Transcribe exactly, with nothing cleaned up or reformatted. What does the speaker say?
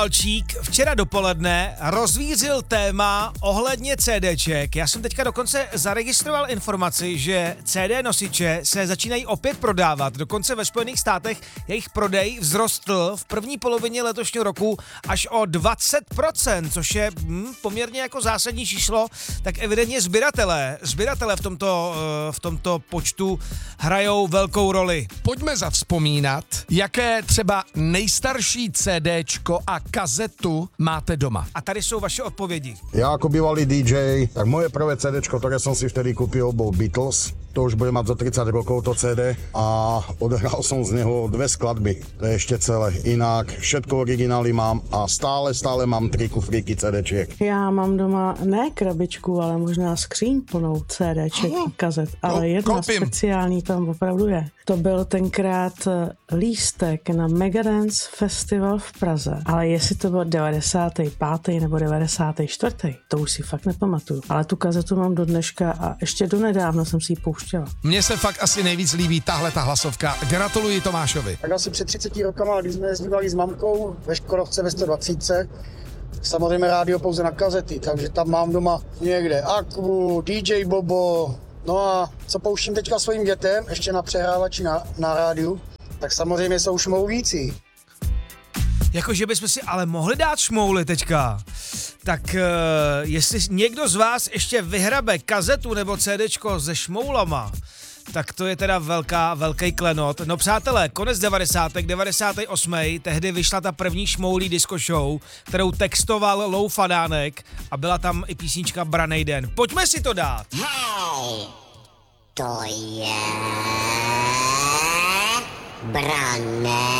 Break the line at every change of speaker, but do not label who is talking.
Alčík včera dopoledne rozvířil téma ohledně CDček. Já jsem teďka dokonce zaregistroval informaci, že C D nosiče se začínají opět prodávat. Dokonce ve Spojených státech jejich prodej vzrostl v první polovině letošního roku až o dvacet procent, což je hm, poměrně jako zásadní číslo. Tak evidentně sběratelé, sběratelé v tomto, v tomto počtu hrajou velkou roli.
Pojďme zavzpomínat, jaké třeba nejstarší CDčko a kazetu máte doma.
A tady jsou vaše odpovědi.
Ja ako bývalý dý džej, tak moje prvé CDčko, ktoré som si vtedy kúpil, bol Beatles. To už bude mať za tridsať rokov to cé dé a odhral som z neho dve skladby. To je ešte celé. Inak všetko originály mám a stále, stále mám tri kufríky CDčiek.
Já mám doma ne krabičku, ale možná skříň plnou CDček a kazet, ale
no,
jedna
koupím.
speciální tam opravdu je. To byl tenkrát lístek na Megadance Festival v Praze, ale jestli to byl devadesátý pátý nebo devadesátý čtvrtý, to už si fakt nepamatuju. Ale tu kazetu mám do dneška a ještě donedávna jsem si ji pouštěla.
Mně se fakt asi nejvíc líbí tahle ta hlasovka. Gratuluji Tomášovi.
Tak asi před třiceti rokama, když jsme jezdívali s mamkou ve Škodovce ve sto dvacet, samozřejmě rádio pouze na kazety, takže tam mám doma někde Aquu, dý džej Bobo, no a co pouštím teďka svým dětem, ještě na přehrávači na, na rádiu, tak samozřejmě jsou šmouvící.
Jakože bychom si ale mohli dát šmouly teďka. Tak uh, jestli někdo z vás ještě vyhrabe kazetu nebo CDčko se šmoulama, tak to je teda velká, velký klenot. No přátelé, konec devadesátek, devadesátý osmý tehdy vyšla ta první šmoulí disco show, kterou textoval Lou Fadánek a byla tam i písnička Branej den. Pojďme si to dát.
Hej, to je Branej